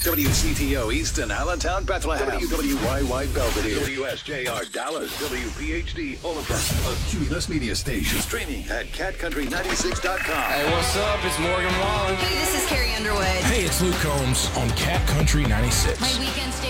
WCTO Easton, Allentown, Bethlehem. WWYY Belvedere. WSJR Dallas. WPHD Olaplex. A Cumulus Media Station. Streaming at catcountry96.com. Hey, what's up? It's Morgan Wallen. Hey, this is Carrie Underwood. Hey, it's Luke Combs on Cat Country 96. My weekend